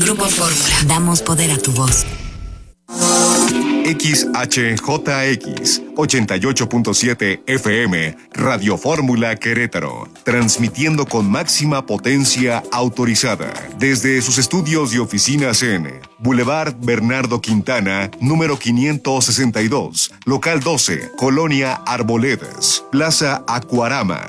Grupo Fórmula. Damos poder a tu voz. XHJX 88.7 FM, Radio Fórmula Querétaro, transmitiendo con máxima potencia autorizada desde sus estudios y oficinas en Boulevard Bernardo Quintana, número 562, local 12, Colonia Arboledas, Plaza Acuarama,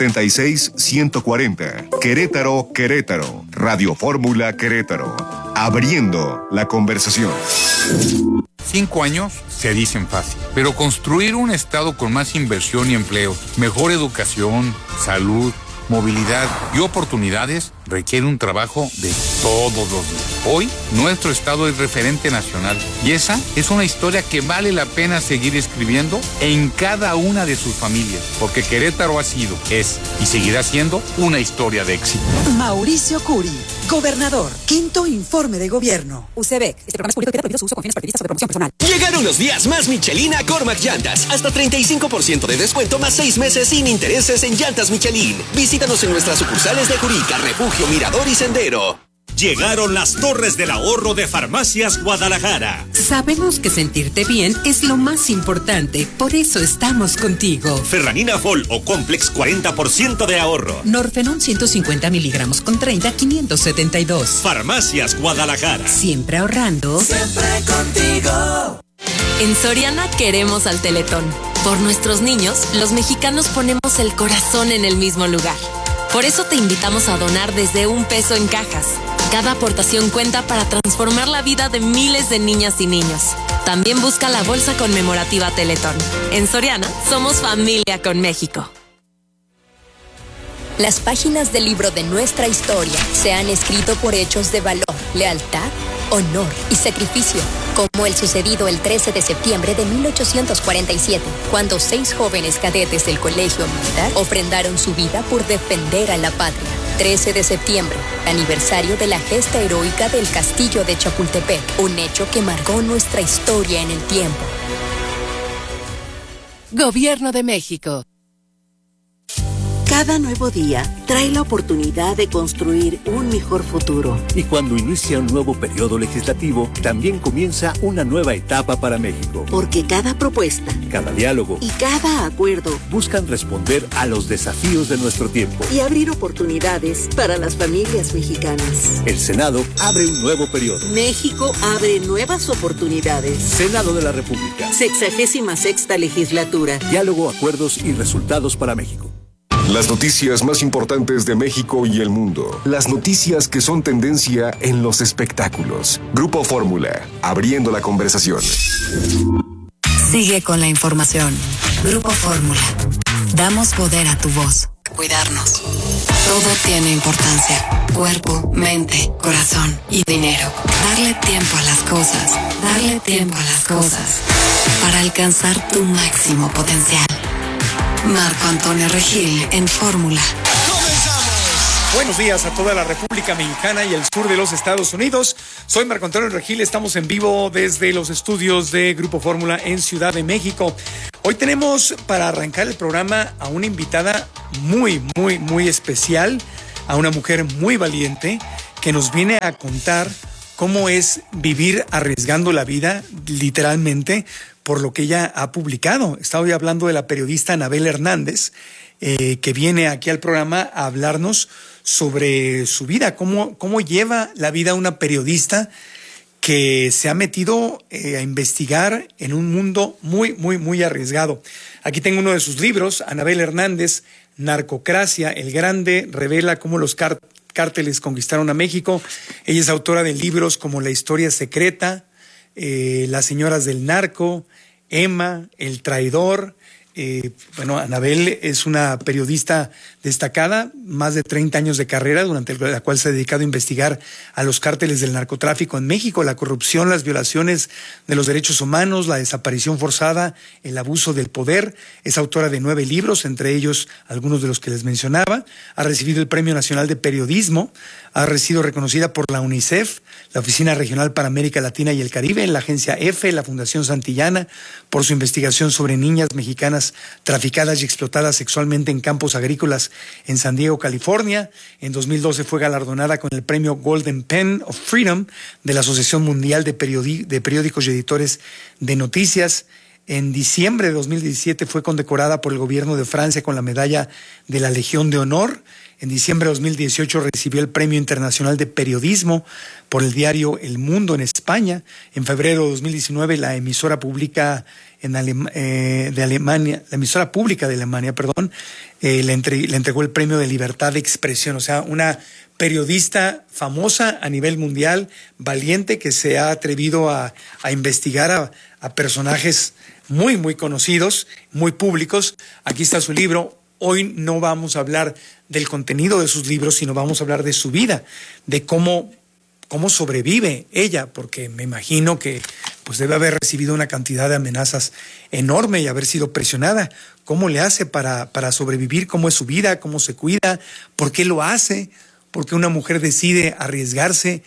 76140, Querétaro, Querétaro, Radio Fórmula Querétaro, abriendo la conversación. 5 años se dicen fácil, pero construir un estado con más inversión y empleo, mejor educación, salud, movilidad y oportunidades requiere un trabajo de todos los días. Hoy, nuestro estado es referente nacional y esa es una historia que vale la pena seguir escribiendo en cada una de sus familias, porque Querétaro ha sido, es y seguirá siendo una historia de éxito. Mauricio Curi, gobernador, 5º informe de gobierno. UCEBEC, este programa es público y queda prohibido su uso con fines partidistas o de promoción personal. Llegaron los días más Michelin a Cormac Llantas. Hasta 35% de descuento más 6 meses sin intereses en llantas Michelin. Visítanos en nuestras sucursales de Jurica, Refugio, Mirador y Sendero. Llegaron las Torres del Ahorro de Farmacias Guadalajara. Sabemos que sentirte bien es lo más importante, por eso estamos contigo. Ferranina Fol o Complex 40% de ahorro. Norfenón 150 miligramos con 30, 572. Farmacias Guadalajara. Siempre ahorrando. Siempre contigo. En Soriana queremos al Teletón. Por nuestros niños, los mexicanos ponemos el corazón en el mismo lugar. Por eso te invitamos a donar desde $1 en cajas. Cada aportación cuenta para transformar la vida de miles de niñas y niños. También busca la bolsa conmemorativa Teletón. En Soriana, somos familia con México. Las páginas del libro de nuestra historia se han escrito por hechos de valor, lealtad, honor y sacrificio, como el sucedido el 13 de septiembre de 1847, cuando 6 jóvenes cadetes del Colegio Militar ofrendaron su vida por defender a la patria. 13 de septiembre, aniversario de la gesta heroica del Castillo de Chapultepec, un hecho que marcó nuestra historia en el tiempo. Gobierno de México. Cada nuevo día trae la oportunidad de construir un mejor futuro. Y cuando inicia un nuevo periodo legislativo, también comienza una nueva etapa para México. Porque cada propuesta, cada diálogo y cada acuerdo buscan responder a los desafíos de nuestro tiempo y abrir oportunidades para las familias mexicanas. El Senado abre un nuevo periodo. México abre nuevas oportunidades. Senado de la República. 66ª legislatura. Diálogo, acuerdos y resultados para México. Las noticias más importantes de México y el mundo. Las noticias que son tendencia en los espectáculos. Grupo Fórmula, abriendo la conversación. Sigue con la información. Grupo Fórmula. Damos poder a tu voz. Cuidarnos. Todo tiene importancia. Cuerpo, mente, corazón y dinero. Darle tiempo a las cosas. Darle tiempo a las cosas. Para alcanzar tu máximo potencial. Marco Antonio Regil en Fórmula. ¡Comenzamos! Buenos días a toda la República Mexicana y el sur de los Estados Unidos. Soy Marco Antonio Regil, estamos en vivo desde los estudios de Grupo Fórmula en Ciudad de México. Hoy tenemos para arrancar el programa a una invitada muy especial, a una mujer muy valiente que nos viene a contar cómo es vivir arriesgando la vida, literalmente, por lo que ella ha publicado. Estaba hoy hablando de la periodista Anabel Hernández, que viene aquí al programa a hablarnos sobre su vida, cómo lleva la vida una periodista que se ha metido a investigar en un mundo muy arriesgado. Aquí tengo uno de sus libros, Anabel Hernández, Narcocracia, el Grande, revela cómo los cárteles conquistaron a México. Ella es autora de libros como La Historia Secreta, Las Señoras del Narco, Emma, El Traidor. Anabel es una periodista destacada, más de 30 años de carrera, durante la cual se ha dedicado a investigar a los cárteles del narcotráfico en México, la corrupción, las violaciones de los derechos humanos, la desaparición forzada, el abuso del poder. Es autora de 9 libros, entre ellos algunos de los que les mencionaba. Ha recibido el Premio Nacional de Periodismo, ha sido reconocida por la UNICEF, la Oficina Regional para América Latina y el Caribe, la Agencia EFE, la Fundación Santillana, por su investigación sobre niñas mexicanas niñas traficadas y explotadas sexualmente en campos agrícolas en San Diego, California. En 2012 fue galardonada con el premio Golden Pen of Freedom de la Asociación Mundial de Periódicos y Editores de Noticias. En diciembre de 2017 fue condecorada por el gobierno de Francia con la medalla de la Legión de Honor. En diciembre de 2018 recibió el Premio Internacional de Periodismo por el diario El Mundo en España. En febrero de 2019 la emisora pública de Alemania, le entregó el Premio de Libertad de Expresión. O sea, una periodista famosa a nivel mundial, valiente, que se ha atrevido a investigar a personajes muy, muy conocidos, muy públicos. Aquí está su libro. Hoy no vamos a hablar del contenido de sus libros, sino vamos a hablar de su vida, de cómo sobrevive ella, porque me imagino que pues debe haber recibido una cantidad de amenazas enorme y haber sido presionada. ¿Cómo le hace para sobrevivir? ¿Cómo es su vida? ¿Cómo se cuida? ¿Por qué lo hace? ¿Por qué una mujer decide arriesgarse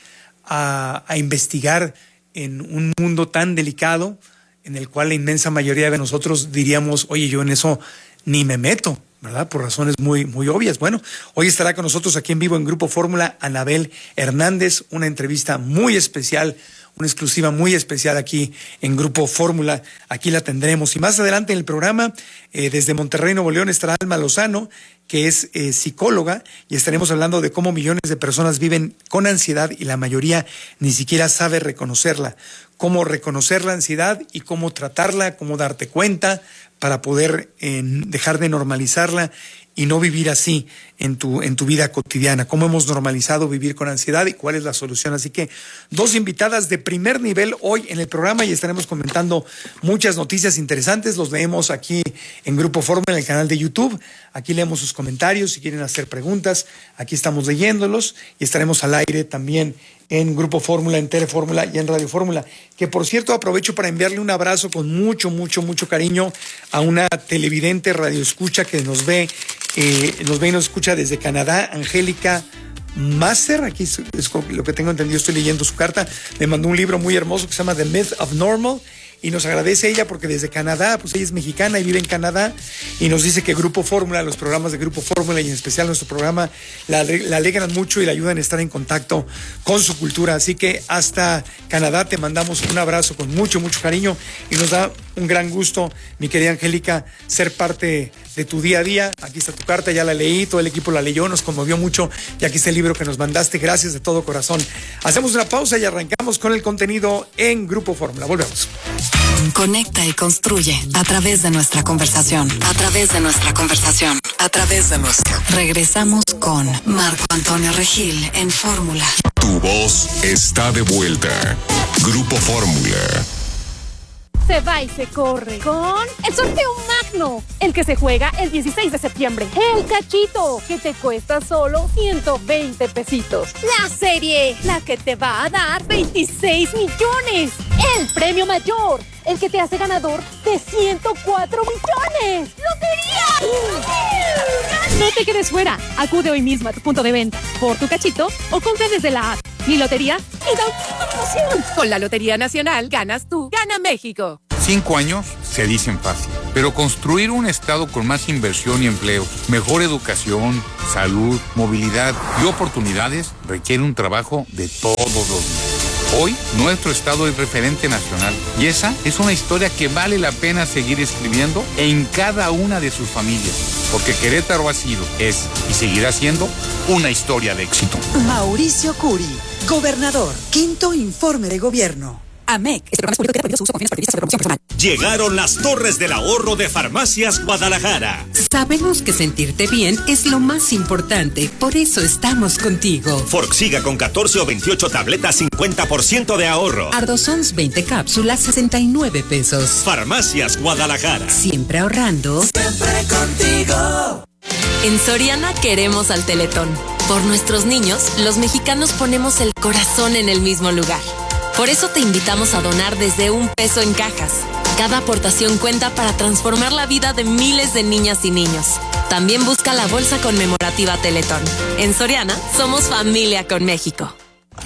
a investigar en un mundo tan delicado en el cual la inmensa mayoría de nosotros diríamos, oye, yo en eso ni me meto, ¿verdad? Por razones muy, muy obvias. Bueno, hoy estará con nosotros aquí en vivo en Grupo Fórmula Anabel Hernández, una entrevista muy especial, una exclusiva muy especial aquí en Grupo Fórmula. Aquí la tendremos. Y más adelante en el programa, desde Monterrey, Nuevo León, estará Alma Lozano, que es psicóloga, y estaremos hablando de cómo millones de personas viven con ansiedad y la mayoría ni siquiera sabe reconocerla. Cómo reconocer la ansiedad y cómo tratarla, cómo darte cuenta para poder dejar de normalizarla y no vivir así en tu vida cotidiana. Cómo hemos normalizado vivir con ansiedad y cuál es la solución. Así que 2 invitadas de primer nivel hoy en el programa y estaremos comentando muchas noticias interesantes. Los leemos aquí en Grupo Fórmula, en el canal de YouTube. Aquí leemos sus comentarios. Si quieren hacer preguntas, aquí estamos leyéndolos y estaremos al aire también en Grupo Fórmula, en Telefórmula y en Radio Fórmula. Que por cierto aprovecho para enviarle un abrazo con mucho, mucho, mucho cariño a una televidente radioescucha que nos ve y nos escucha desde Canadá, Angélica Master. Aquí es lo que tengo entendido, estoy leyendo su carta. Me mandó un libro muy hermoso que se llama The Myth of Normal. Y nos agradece ella porque desde Canadá, pues ella es mexicana y vive en Canadá, y nos dice que Grupo Fórmula, los programas de Grupo Fórmula y en especial nuestro programa, la alegran mucho y la ayudan a estar en contacto con su cultura. Así que hasta Canadá te mandamos un abrazo con mucho, mucho cariño y nos da un gran gusto, mi querida Angélica, ser parte de tu día a día. Aquí está tu carta, ya la leí, todo el equipo la leyó, nos conmovió mucho y aquí está el libro que nos mandaste. Gracias de todo corazón. Hacemos una pausa y arrancamos con el contenido en Grupo Fórmula. Volvemos. Conecta y construye a través de nuestra conversación. Regresamos con Marco Antonio Regil en Fórmula. Tu voz está de vuelta. Grupo Fórmula. Se va y se corre con el sorteo magno, el que se juega el 16 de septiembre. El cachito, que te cuesta solo 120 pesitos. La serie, la que te va a dar 26 millones. El premio mayor, el que te hace ganador de 104 millones. ¡Lotería! No te quedes fuera. Acude hoy mismo a tu punto de venta por tu cachito o compra desde la app. Mi lotería y da promoción. Con la Lotería Nacional ganas tú, gana México. 5 años se dicen fácil, pero construir un estado con más inversión y empleo, mejor educación, salud, movilidad y oportunidades requiere un trabajo de todos los días. Hoy, nuestro estado es referente nacional y esa es una historia que vale la pena seguir escribiendo en cada una de sus familias, porque Querétaro ha sido, es y seguirá siendo una historia de éxito. Mauricio Curi, gobernador, 5º informe de gobierno. AMEC, este programa es público, prohibido su uso con fines partidistas o de promoción personal. Llegaron las Torres del Ahorro de Farmacias Guadalajara. Sabemos que sentirte bien es lo más importante, por eso estamos contigo. Forxiga con 14 o 28 tabletas, 50% de ahorro. Ardosons 20 cápsulas, 69 pesos. Farmacias Guadalajara. Siempre ahorrando. Siempre contigo. En Soriana queremos al Teletón. Por nuestros niños, los mexicanos ponemos el corazón en el mismo lugar. Por eso te invitamos a donar desde $1 en cajas. Cada aportación cuenta para transformar la vida de miles de niñas y niños. También busca la bolsa conmemorativa Teletón. En Soriana, somos familia con México.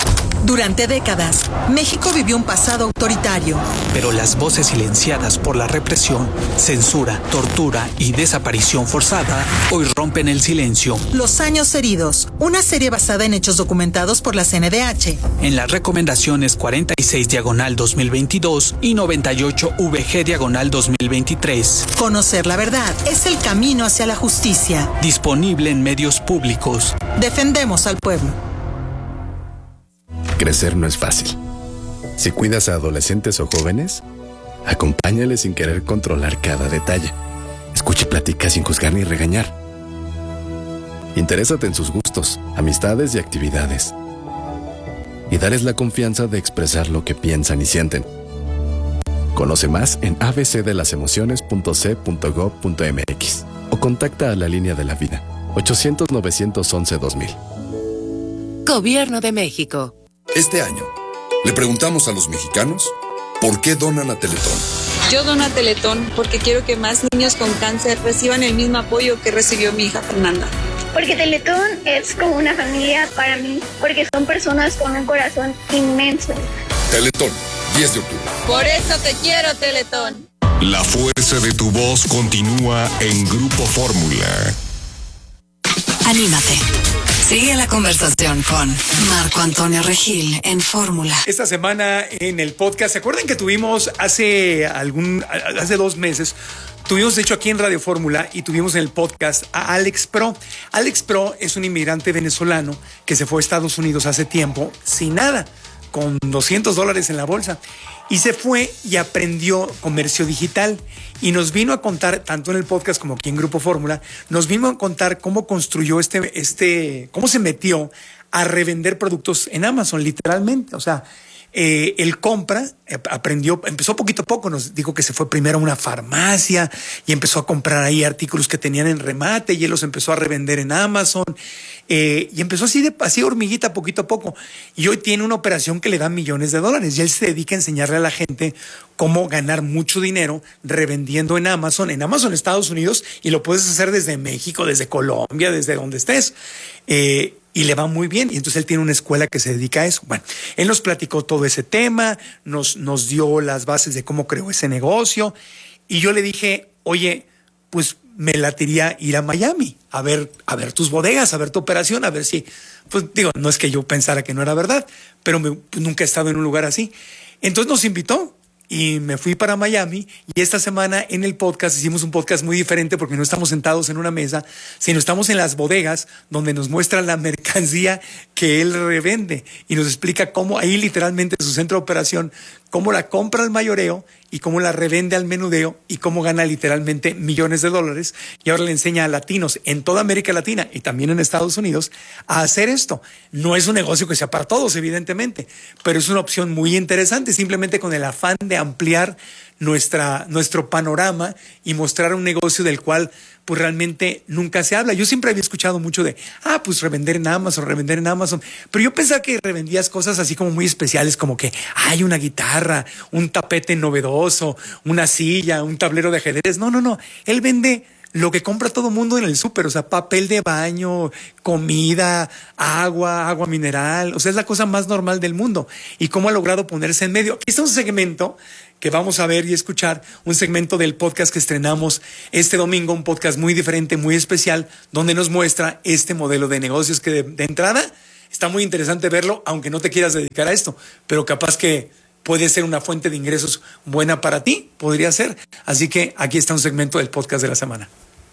Durante décadas, México vivió un pasado autoritario. Pero las voces silenciadas por la represión, censura, tortura y desaparición forzada hoy rompen el silencio. Los años heridos, una serie basada en hechos documentados por la CNDH. En las recomendaciones 46/2022 y 98/VG/2023. Conocer la verdad es el camino hacia la justicia. Disponible en medios públicos. Defendemos al pueblo. Crecer no es fácil. Si cuidas a adolescentes o jóvenes, acompáñales sin querer controlar cada detalle. Escucha y platica sin juzgar ni regañar. Interésate en sus gustos, amistades y actividades. Y darles la confianza de expresar lo que piensan y sienten. Conoce más en abcdelasemociones.c.gov.mx o contacta a la Línea de la Vida, 800-911-2000. Gobierno de México. Este año, le preguntamos a los mexicanos por qué donan a Teletón. Yo dono a Teletón porque quiero que más niños con cáncer reciban el mismo apoyo que recibió mi hija Fernanda. Porque Teletón es como una familia para mí, porque son personas con un corazón inmenso. Teletón, 10 de octubre. Por eso te quiero, Teletón. La fuerza de tu voz continúa en Grupo Fórmula. Anímate. Sigue la conversación con Marco Antonio Regil en Fórmula. Esta semana en el podcast, ¿se acuerdan que tuvimos hace 2 meses? Tuvimos, de hecho, aquí en Radio Fórmula y tuvimos en el podcast a Alex Pro. Alex Pro es un inmigrante venezolano que se fue a Estados Unidos hace tiempo sin nada, con $200 en la bolsa. Y se fue y aprendió comercio digital. Y nos vino a contar, tanto en el podcast como aquí en Grupo Fórmula, nos vino a contar cómo construyó cómo se metió a revender productos en Amazon, literalmente. O sea, él compra, empezó poquito a poco, nos dijo que se fue primero a una farmacia y empezó a comprar ahí artículos que tenían en remate y él los empezó a revender en Amazon. Y empezó así hormiguita poquito a poco. Y hoy tiene una operación que le da millones de dólares. Y él se dedica a enseñarle a la gente cómo ganar mucho dinero revendiendo en Amazon Estados Unidos, y lo puedes hacer desde México, desde Colombia, desde donde estés. Y le va muy bien. Y entonces él tiene una escuela que se dedica a eso. Bueno, él nos platicó todo ese tema, nos dio las bases de cómo creó ese negocio. Y yo le dije, oye, pues me latiría ir a Miami a ver tus bodegas, a ver tu operación, a ver si, pues digo, no es que yo pensara que no era verdad, pero nunca he estado en un lugar así. Entonces nos invitó y me fui para Miami, y esta semana en el podcast hicimos un podcast muy diferente porque no estamos sentados en una mesa, sino estamos en las bodegas donde nos muestra la mercancía que él revende y nos explica cómo ahí literalmente su centro de operación, cómo la compra al mayoreo y cómo la revende al menudeo y cómo gana literalmente millones de dólares. Y ahora le enseña a latinos en toda América Latina y también en Estados Unidos a hacer esto. No es un negocio que sea para todos, evidentemente, pero es una opción muy interesante, simplemente con el afán de ampliar nuestro panorama y mostrar un negocio del cual pues realmente nunca se habla. Yo siempre había escuchado mucho de, pues revender en Amazon, pero yo pensaba que revendías cosas así como muy especiales, como que hay una guitarra, un tapete novedoso, una silla, un tablero de ajedrez. No, él vende lo que compra todo mundo en el súper, o sea, papel de baño, comida, agua mineral, o sea, es la cosa más normal del mundo. Y cómo ha logrado ponerse en medio. Aquí está un segmento que vamos a ver y escuchar, un segmento del podcast que estrenamos este domingo, un podcast muy diferente, muy especial, donde nos muestra este modelo de negocios que de entrada está muy interesante verlo, aunque no te quieras dedicar a esto, pero capaz que puede ser una fuente de ingresos buena para ti, podría ser. Así que aquí está un segmento del podcast de la semana.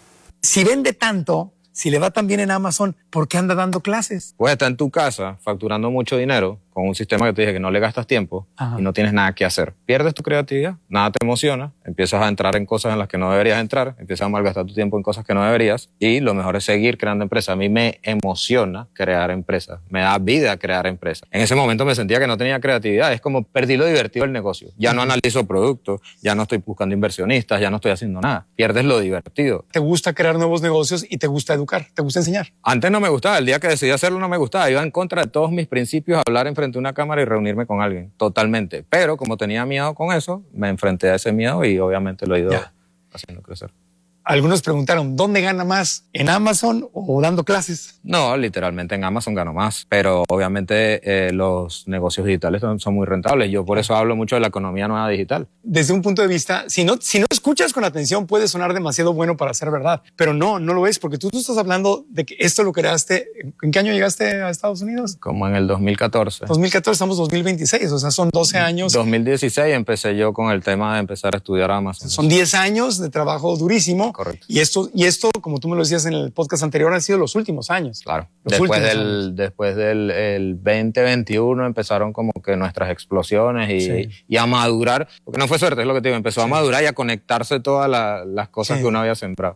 Si vende tanto, si le va tan bien en Amazon, ¿por qué anda dando clases? Puedes estar en tu casa facturando mucho dinero con un sistema que te dije que no le gastas tiempo. Ajá. Y no tienes nada que hacer. Pierdes tu creatividad, nada te emociona, empiezas a entrar en cosas en las que no deberías entrar, empiezas a malgastar tu tiempo en cosas que no deberías, y lo mejor es seguir creando empresas. A mí me emociona crear empresas, me da vida crear empresas. En ese momento me sentía que no tenía creatividad, es como perdí lo divertido del negocio. Ya no analizo productos, ya no estoy buscando inversionistas, ya no estoy haciendo nada. Pierdes lo divertido. ¿Te gusta crear nuevos negocios y te gusta educar? ¿Te gusta enseñar? Antes no me gustaba, el día que decidí hacerlo no me gustaba. Iba en contra de todos mis principios, hablar enfrente de una cámara y reunirme con alguien, totalmente. Pero como tenía miedo con eso, me enfrenté a ese miedo y obviamente lo he ido haciendo crecer. algunos preguntaron, ¿dónde gana más? ¿En Amazon o dando clases? No, literalmente en Amazon gano más, pero obviamente los negocios digitales son muy rentables. Yo por eso hablo mucho de la economía nueva digital. Desde un punto de vista, si no escuchas con atención, puede sonar demasiado bueno para ser verdad, pero no lo es, porque tú estás hablando de que esto lo creaste. ¿En qué año llegaste a Estados Unidos? Como en el 2014. 2014, estamos 2026, o sea, son 12 años. 2016 empecé yo con el tema de empezar a estudiar Amazon. Son 10 años de trabajo durísimo. Correcto. Y esto, como tú me lo decías en el podcast anterior, han sido los últimos años. Claro. Después del 2021 empezaron como que nuestras explosiones y a madurar, porque no fue suerte, es lo que te digo, empezó a madurar y a conectarse todas las cosas que uno había sembrado.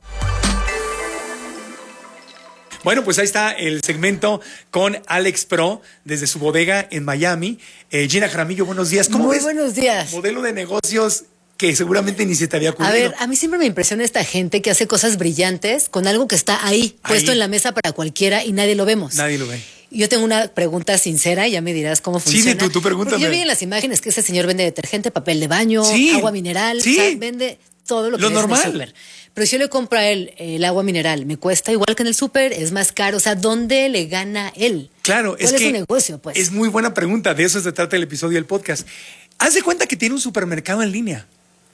Bueno, pues ahí está el segmento con Alex Pro desde su bodega en Miami. Gina Jaramillo, buenos días. ¿Cómo ves? Muy buenos días. Modelo de negocios que seguramente ni se te había ocurrido. A ver, a mí siempre me impresiona esta gente que hace cosas brillantes con algo que está ahí, puesto en la mesa para cualquiera y nadie lo vemos. Nadie lo ve. Yo tengo una pregunta sincera y ya me dirás cómo funciona. Sí, tú pregúntame. Porque yo vi en las imágenes que ese señor vende detergente, papel de baño, agua mineral, o sea, vende todo lo que normal. En el súper. Pero si yo le compro a él el agua mineral, me cuesta igual que en el súper, es más caro. O sea, ¿dónde le gana él? Claro, ¿Cuál es su negocio, pues? Es muy buena pregunta. De eso se trata el episodio del podcast. Haz de cuenta que tiene un supermercado en línea.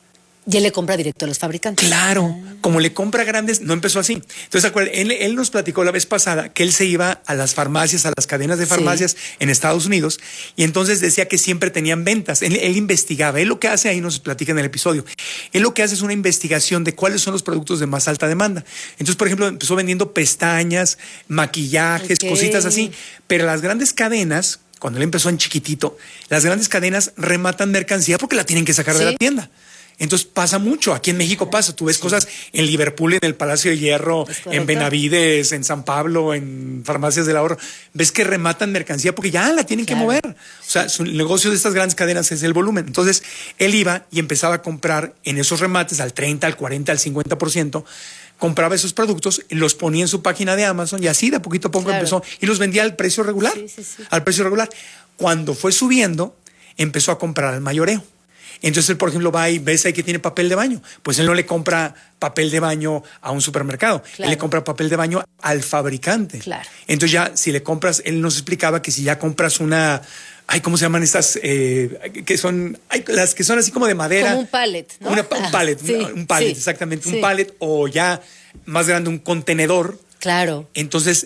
Y él le compra directo a los fabricantes. Claro, como le compra grandes, no empezó así. Entonces, acuérdense, él nos platicó la vez pasada que él se iba a las farmacias, a las cadenas de farmacias en Estados Unidos, y entonces decía que siempre tenían ventas. Él investigaba. Él lo que hace, ahí nos platica en el episodio, él lo que hace es una investigación de cuáles son los productos de más alta demanda. Entonces, por ejemplo, empezó vendiendo pestañas, maquillajes, cositas así, pero las grandes cadenas, cuando él empezó en chiquitito, las grandes cadenas rematan mercancía porque la tienen que sacar de la tienda. Entonces pasa mucho, aquí en México pasa, tú ves cosas en Liverpool, en el Palacio de Hierro, en Benavides, en San Pablo, en Farmacias del Ahorro, ves que rematan mercancía porque ya la tienen que mover. O sea, el negocio de estas grandes cadenas es el volumen. Entonces él iba y empezaba a comprar en esos remates al 30, al 40, al 50%, compraba esos productos, los ponía en su página de Amazon y así de poquito a poco empezó y los vendía al precio regular, al precio regular. Cuando fue subiendo, empezó a comprar al mayoreo. Entonces él, por ejemplo, va y ves ahí que tiene papel de baño. Pues él no le compra papel de baño a un supermercado. Él le compra papel de baño al fabricante. Entonces ya, si le compras, él nos explicaba que si ya compras una... ¿cómo se llaman estas? Que son... las que son así como de madera. Como un pallet, ¿no? Un pallet, un pallet, exactamente. Un pallet o ya más grande, un contenedor. Claro. Entonces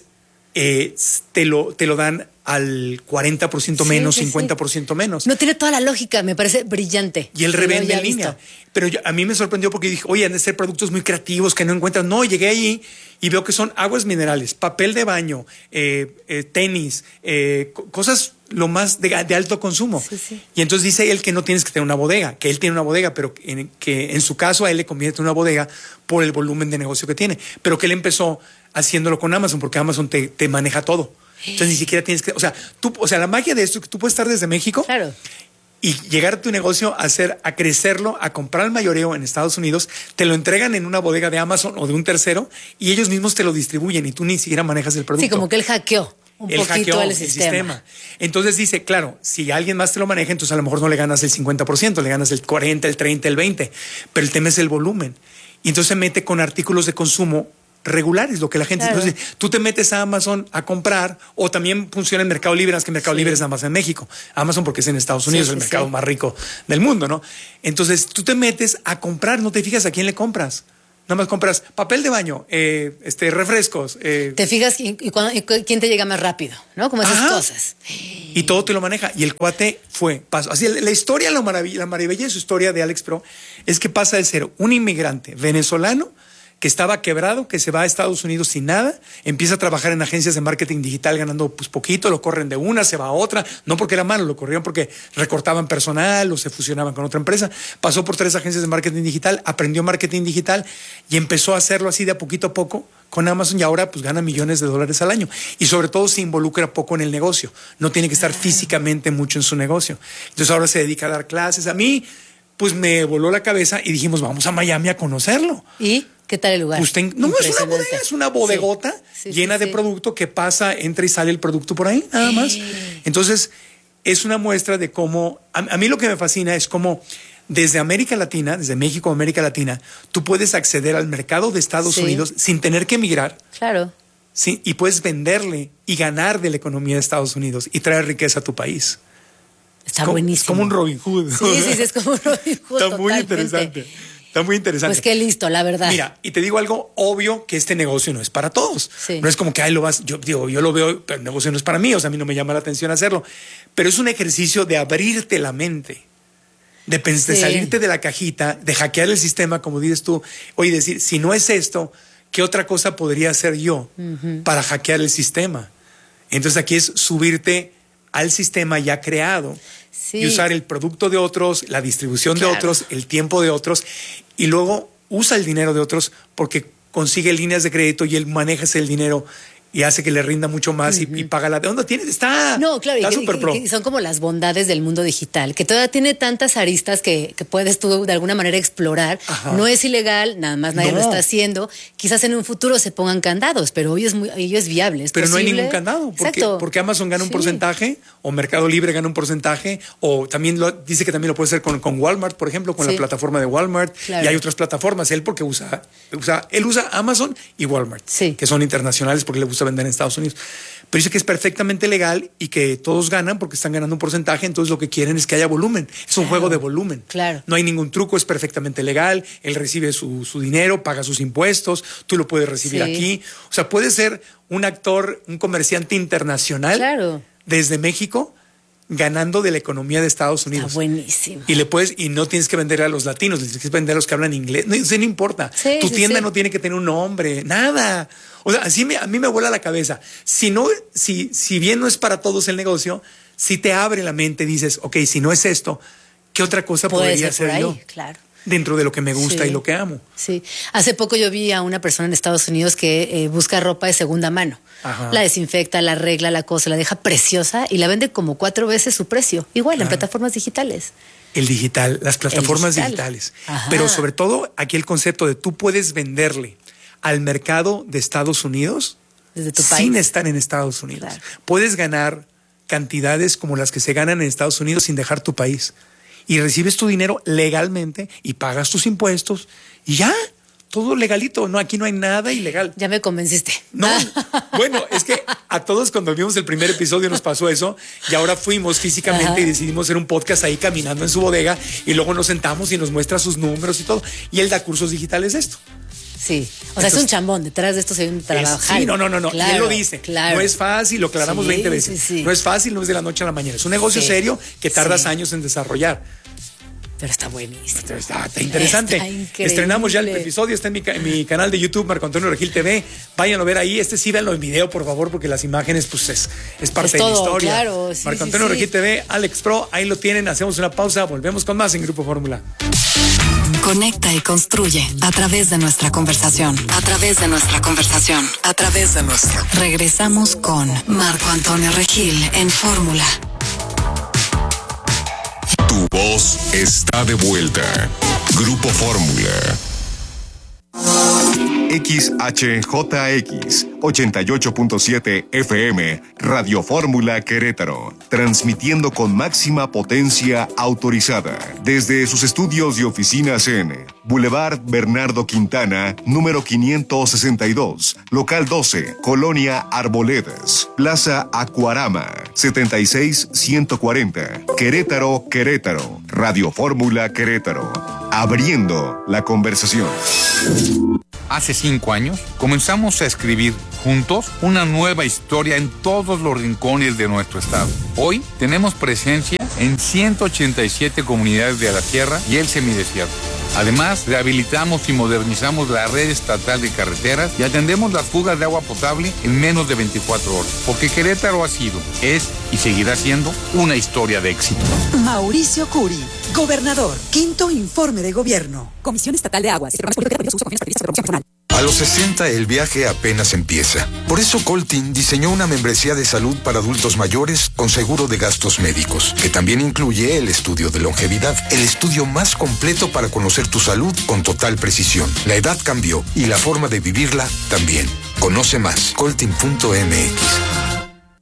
te lo dan al 40% menos, 50% menos. No tiene toda la lógica, me parece brillante. Y él revende en línea. Pero a mí me sorprendió porque dije, oye, han de ser productos muy creativos que no encuentras. No, llegué allí y veo que son aguas minerales, papel de baño, tenis, cosas lo más de alto consumo. Y entonces dice él que no tienes que tener una bodega, que él tiene una bodega, pero que en su caso a él le conviene tener una bodega por el volumen de negocio que tiene. Pero que él empezó haciéndolo con Amazon, porque Amazon te maneja todo. Entonces ni siquiera tienes que... O sea, la magia de esto es que tú puedes estar desde México y llegar a tu negocio a crecerlo, a comprar el mayoreo en Estados Unidos, te lo entregan en una bodega de Amazon o de un tercero y ellos mismos te lo distribuyen y tú ni siquiera manejas el producto. Sí, como que él hackeó un poquito el sistema. Entonces dice, claro, si alguien más te lo maneja, entonces a lo mejor no le ganas el 50%, le ganas el 40, el 30, el 20%, pero el tema es el volumen. Y entonces se mete con artículos de consumo regulares, lo que la gente... Entonces, tú te metes a Amazon a comprar, o también funciona en Mercado Libre, es que Mercado Libre es nada más en México. Amazon porque es en Estados Unidos, el mercado más rico del mundo, ¿no? Entonces, tú te metes a comprar, no te fijas a quién le compras. Nada más compras papel de baño, refrescos. Te fijas quién te llega más rápido, ¿no? Como esas cosas. Y todo te lo maneja. Y el cuate paso. Así, la historia, la maravilla de su historia de Alex Pro es que pasa de ser un inmigrante venezolano que estaba quebrado, que se va a Estados Unidos sin nada, empieza a trabajar en agencias de marketing digital ganando pues poquito, lo corren de una, se va a otra, no porque era malo, lo corrían porque recortaban personal o se fusionaban con otra empresa, pasó por 3 agencias de marketing digital, aprendió marketing digital y empezó a hacerlo así de a poquito a poco con Amazon y ahora pues gana millones de dólares al año y sobre todo se involucra poco en el negocio, no tiene que estar físicamente mucho en su negocio, entonces ahora se dedica a dar clases. A mí pues me voló la cabeza y dijimos vamos a Miami a conocerlo. ¿Y qué tal el lugar? No es una bodega, es una bodegota llena de producto que pasa, entra y sale el producto por ahí, nada más. Entonces, es una muestra de cómo... A mí lo que me fascina es cómo desde América Latina, desde México a América Latina, tú puedes acceder al mercado de Estados Unidos sin tener que emigrar. Claro. Sí, y puedes venderle y ganar de la economía de Estados Unidos y traer riqueza a tu país. Está buenísimo. Es como un Robin Hood. Sí, es como un Robin Hood. Está muy interesante. Está muy interesante. Pues qué listo, la verdad. Mira, y te digo algo obvio, que este negocio no es para todos. Sí. No es como que ahí lo vas, yo lo veo, pero el negocio no es para mí, o sea, a mí no me llama la atención hacerlo. Pero es un ejercicio de abrirte la mente, de salirte de la cajita, de hackear el sistema, como dices tú, oye, decir, si no es esto, ¿qué otra cosa podría hacer yo para hackear el sistema? Entonces aquí es subirte al sistema ya creado y usar el producto de otros, la distribución de otros, el tiempo de otros, y luego usa el dinero de otros porque consigue líneas de crédito y él maneja ese dinero y hace que le rinda mucho más y paga la deuda. Está súper pro. Y son como las bondades del mundo digital, que todavía tiene tantas aristas que puedes tú de alguna manera explorar. Ajá. No es ilegal, nada más nadie lo está haciendo. Quizás en un futuro se pongan candados, pero hoy es viable. Pero no hay ningún candado, porque Amazon gana un porcentaje, o Mercado Libre gana un porcentaje, o también dice que también lo puede hacer con Walmart, por ejemplo, con la plataforma de Walmart. Claro. Y hay otras plataformas. Él porque él usa Amazon y Walmart, que son internacionales porque le gusta vender en Estados Unidos. Pero dice que es perfectamente legal y que todos ganan porque están ganando un porcentaje, entonces lo que quieren es que haya volumen. Es un juego de volumen. Claro. No hay ningún truco, es perfectamente legal. Él recibe su dinero, paga sus impuestos, tú lo puedes recibir aquí. O sea, puedes ser un actor, un comerciante internacional desde México, ganando de la economía de Estados Unidos. Está buenísimo. Y no tienes que vender a los latinos, tienes que vender a los que hablan inglés. No importa. Tu tienda no tiene que tener un nombre, nada. O sea, a mí me vuela la cabeza. Si bien no es para todos el negocio, si te abre la mente, dices, ok, si no es esto, ¿qué otra cosa podría hacer yo? Claro. Dentro de lo que me gusta y lo que amo. Sí. Hace poco yo vi a una persona en Estados Unidos que busca ropa de segunda mano. Ajá. La desinfecta, la arregla, la cosa, la deja preciosa y la vende como 4 veces su precio. Igual en plataformas digitales. El digital, las plataformas digitales. Ajá. Pero sobre todo aquí el concepto de tú puedes venderle al mercado de Estados Unidos desde tu país, sin estar en Estados Unidos. Claro. Puedes ganar cantidades como las que se ganan en Estados Unidos sin dejar tu país. Y recibes tu dinero legalmente y pagas tus impuestos y ya, todo legalito. No, aquí no hay nada ilegal. Ya me convenciste. No, bueno, es que a todos cuando vimos el primer episodio nos pasó eso y ahora fuimos físicamente y decidimos hacer un podcast ahí caminando en su bodega y luego nos sentamos y nos muestra sus números y todo. Y él da cursos digitales de esto. Sí, o sea, es un chambón, detrás de esto se viene un trabajo. Sí, no, claro, y él lo dice, no es fácil, lo aclaramos 20 veces, no es fácil, no es de la noche a la mañana, es un negocio serio que tardas años en desarrollar. Pero está buenísimo. Está interesante. Estrenamos ya el episodio, está en mi canal de YouTube, Marco Antonio Regil TV. Váyanlo a ver ahí. Sí, véanlo en video, por favor, porque las imágenes, pues, es parte de la historia. Claro, Marco Antonio Regil TV, Alex Pro, ahí lo tienen. Hacemos una pausa, volvemos con más en Grupo Fórmula. Conecta y construye a través de nuestra conversación. A través de nuestra conversación. A través de nuestra. Regresamos con Marco Antonio Regil en Fórmula. Tu voz está de vuelta. Grupo Fórmula. XHJX 88.7 FM Radio Fórmula Querétaro, transmitiendo con máxima potencia autorizada desde sus estudios y oficinas en Boulevard Bernardo Quintana, número 562, local 12, Colonia Arboledas, Plaza Acuarama, 76140, Querétaro, Querétaro. Radio Fórmula Querétaro, abriendo la conversación. Hace 5 años comenzamos a escribir juntos una nueva historia en todos los rincones de nuestro estado. Hoy tenemos presencia en 187 comunidades de la sierra y el semidesierto. Además, rehabilitamos y modernizamos la red estatal de carreteras y atendemos las fugas de agua potable en menos de 24 horas. Porque Querétaro ha sido, es y seguirá siendo una historia de éxito. Mauricio Curi, gobernador, 5º informe de gobierno. Comisión Estatal de Aguas. A los 60 el viaje apenas empieza. Por eso Coltin diseñó una membresía de salud para adultos mayores con seguro de gastos médicos, que también incluye el estudio de longevidad, el estudio más completo para conocer tu salud con total precisión. La edad cambió y la forma de vivirla también. Conoce más, coltin.mx.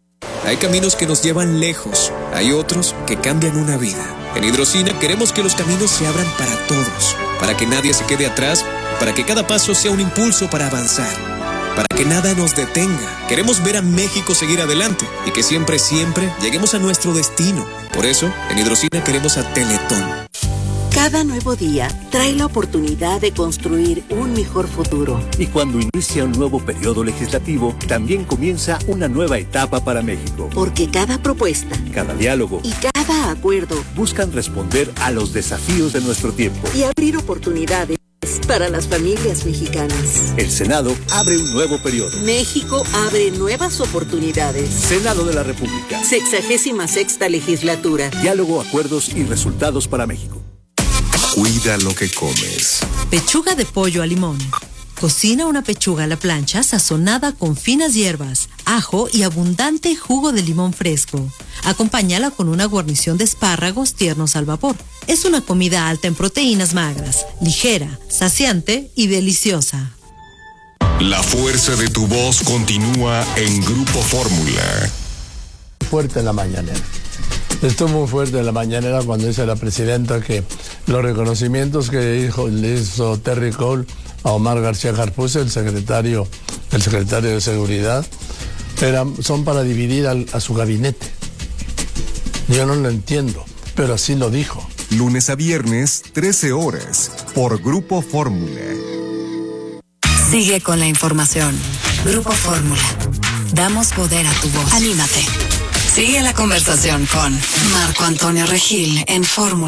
Hay caminos que nos llevan lejos, hay otros que cambian una vida. En Hidrocina queremos que los caminos se abran para todos, para que nadie se quede atrás, para que cada paso sea un impulso para avanzar, para que nada nos detenga. Queremos ver a México seguir adelante y que siempre, siempre lleguemos a nuestro destino. Por eso, en Hidrocina queremos a Teletón. Cada nuevo día trae la oportunidad de construir un mejor futuro. Y cuando inicia un nuevo periodo legislativo, también comienza una nueva etapa para México. Porque cada propuesta, cada diálogo y cada acuerdo buscan responder a los desafíos de nuestro tiempo y abrir oportunidades para las familias mexicanas. El Senado abre un nuevo periodo. México abre nuevas oportunidades. Senado de la República. 66ª legislatura. Diálogo, acuerdos y resultados para México. Cuida lo que comes. Pechuga de pollo a limón. Cocina una pechuga a la plancha sazonada con finas hierbas, ajo y abundante jugo de limón fresco. Acompáñala con una guarnición de espárragos tiernos al vapor. Es una comida alta en proteínas magras, ligera, saciante y deliciosa. La fuerza de tu voz continúa en Grupo Fórmula. Fuerte en la mañanera. Estuvo muy fuerte en la mañanera cuando dice la presidenta que los reconocimientos que le hizo Terry Cole a Omar García Harfuch, el secretario de Seguridad, son para dividir a su gabinete. Yo no lo entiendo, pero así lo dijo. Lunes a viernes, 13 horas, por Grupo Fórmula. Sigue con la información. Grupo Fórmula. Damos poder a tu voz. Anímate. Sigue la conversación con Marco Antonio Regil en Fórmula.